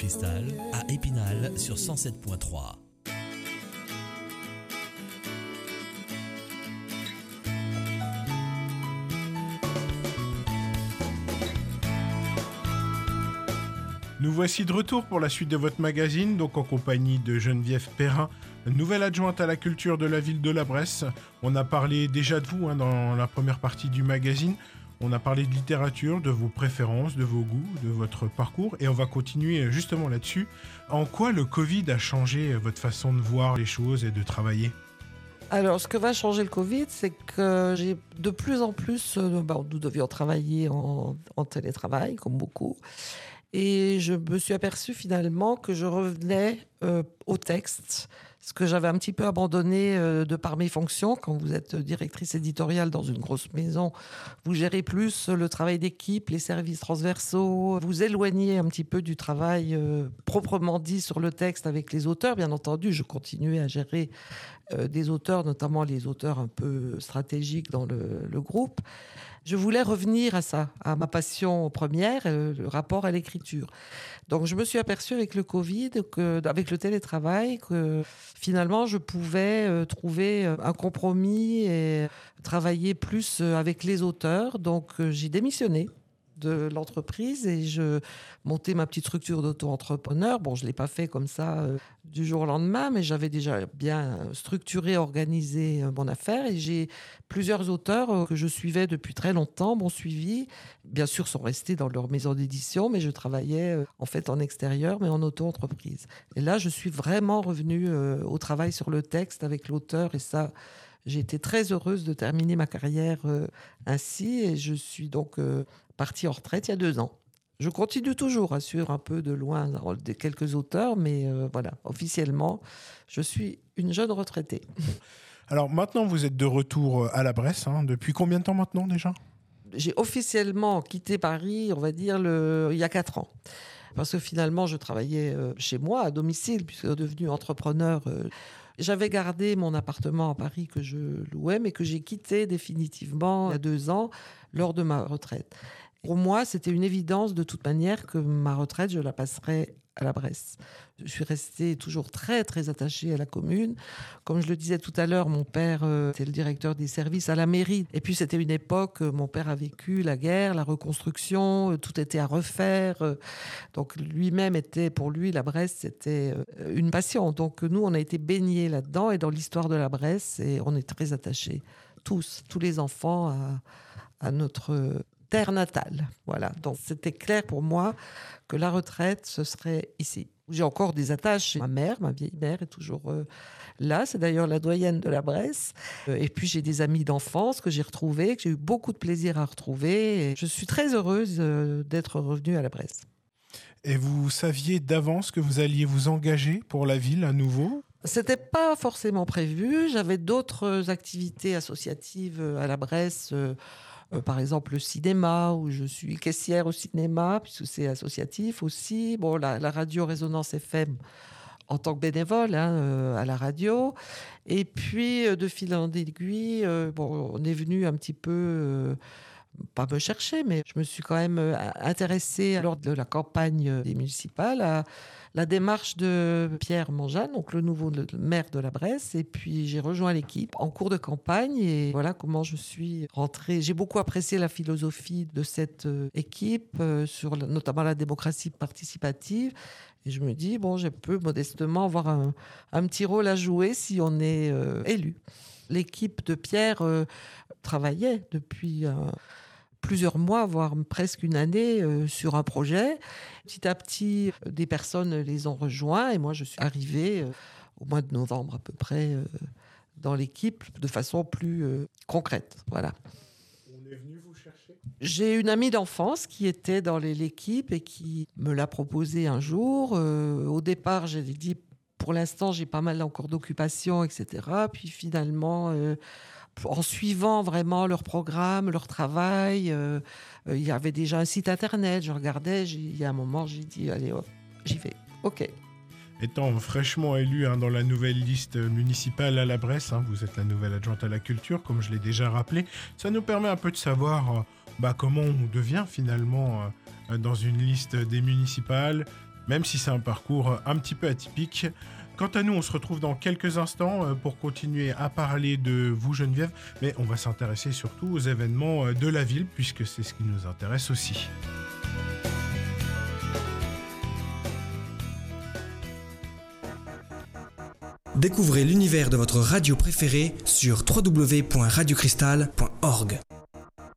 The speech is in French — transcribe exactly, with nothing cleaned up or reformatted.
Cristal à Épinal sur cent sept virgule trois. Nous voici de retour pour la suite de votre magazine, donc en compagnie de Geneviève Perrin, nouvelle adjointe à la culture de la ville de La Bresse. On a parlé déjà de vous hein, dans la première partie du magazine. On a parlé de littérature, de vos préférences, de vos goûts, de votre parcours, et on va continuer justement là-dessus. En quoi le Covid a changé votre façon de voir les choses et de travailler ? Alors, ce que va changer le Covid, c'est que j'ai de plus en plus... Euh, bon, nous devions travailler en, en télétravail, comme beaucoup. Et je me suis aperçue finalement que je revenais euh, au texte, ce que j'avais un petit peu abandonné euh, de par mes fonctions. Quand vous êtes directrice éditoriale dans une grosse maison, vous gérez plus le travail d'équipe, les services transversaux, vous éloignez un petit peu du travail euh, proprement dit sur le texte avec les auteurs. Bien entendu, je continuais à gérer euh, des auteurs, notamment les auteurs un peu stratégiques dans le, le groupe. Je voulais revenir à ça, à ma passion première, euh, le rapport à l'écriture. Donc, je me suis aperçue avec le Covid, que, avec le télétravail, que finalement, je pouvais euh, trouver un compromis et travailler plus avec les auteurs. Donc, euh, j'ai démissionné de l'entreprise et je montais ma petite structure d'auto-entrepreneur. Bon, je ne l'ai pas fait comme ça euh, du jour au lendemain, mais j'avais déjà bien structuré, organisé euh, mon affaire et j'ai plusieurs auteurs euh, que je suivais depuis très longtemps, m'ont suivi. Bien sûr, sont restés dans leur maison d'édition, mais je travaillais euh, en fait en extérieur, mais en auto-entreprise. Et là, je suis vraiment revenue euh, au travail sur le texte avec l'auteur et ça... J'ai été très heureuse de terminer ma carrière euh, ainsi et je suis donc euh, partie en retraite il y a deux ans. Je continue toujours à suivre un peu de loin quelques auteurs, mais euh, voilà, officiellement, je suis une jeune retraitée. Alors maintenant, vous êtes de retour à La Bresse. Hein. Depuis combien de temps maintenant déjà ? J'ai officiellement quitté Paris, on va dire, le... il y a quatre ans. Parce que finalement, je travaillais euh, chez moi, à domicile, puisque devenu entrepreneur... Euh, J'avais gardé mon appartement à Paris que je louais, mais que j'ai quitté définitivement il y a deux ans, lors de ma retraite. Pour moi, c'était une évidence de toute manière que ma retraite, je la passerais à La Bresse. Je suis restée toujours très, très attachée à la commune. Comme je le disais tout à l'heure, mon père euh, était le directeur des services à la mairie. Et puis, c'était une époque, euh, mon père a vécu la guerre, la reconstruction, euh, tout était à refaire. Euh, donc, lui-même était, pour lui, la Bresse, c'était euh, une passion. Donc, nous, on a été baignés là-dedans et dans l'histoire de la Bresse, et on est très attachés, tous, tous les enfants, à, à notre... terre natale. Voilà. Donc, c'était clair pour moi que la retraite, ce serait ici. J'ai encore des attaches. Ma mère, ma vieille mère, est toujours euh, là. C'est d'ailleurs la doyenne de la Bresse. Euh, et puis, j'ai des amis d'enfance que j'ai retrouvés, que j'ai eu beaucoup de plaisir à retrouver. Et je suis très heureuse euh, d'être revenue à la Bresse. Et vous saviez d'avance que vous alliez vous engager pour la ville à nouveau ? C'était pas forcément prévu. J'avais d'autres activités associatives à la Bresse. Euh, Euh, par exemple, le cinéma, où je suis caissière au cinéma, puisque c'est associatif aussi. Bon, la, la radio Résonance F M en tant que bénévole hein, euh, à la radio. Et puis, euh, de fil en aiguille, euh, bon, on est venu un petit peu... Euh, pas me chercher, mais je me suis quand même intéressée lors de la campagne des municipales à la démarche de Pierre Manjane, donc le nouveau maire de la Bresse, et puis j'ai rejoint l'équipe en cours de campagne et voilà comment je suis rentrée. J'ai beaucoup apprécié la philosophie de cette équipe, sur notamment la démocratie participative, et je me dis, bon, je peux modestement avoir un, un petit rôle à jouer si on est euh, élu. L'équipe de Pierre euh, travaillait depuis euh, plusieurs mois, voire presque une année, euh, sur un projet. Petit à petit, euh, des personnes les ont rejoints et moi, je suis arrivée euh, au mois de novembre à peu près euh, dans l'équipe de façon plus euh, concrète. Voilà. On est venu vous chercher ? J'ai une amie d'enfance qui était dans l'équipe et qui me l'a proposé un jour. Euh, au départ, j'ai dit... Pour l'instant, j'ai pas mal encore d'occupations, et cetera. Puis finalement, euh, en suivant vraiment leur programme, leur travail, euh, euh, il y avait déjà un site internet. Je regardais, j'ai, il y a un moment, j'ai dit, allez hop, j'y vais. OK. Étant fraîchement élu hein, dans la nouvelle liste municipale à la Bresse, hein, vous êtes la nouvelle adjointe à la culture, comme je l'ai déjà rappelé, ça nous permet un peu de savoir euh, bah, comment on devient finalement euh, dans une liste des municipales. même si c'est un parcours un petit peu atypique. Quant à nous, on se retrouve dans quelques instants pour continuer à parler de vous, Geneviève, mais on va s'intéresser surtout aux événements de la ville, puisque c'est ce qui nous intéresse aussi. Découvrez l'univers de votre radio préférée sur w w w point radio cristal point org.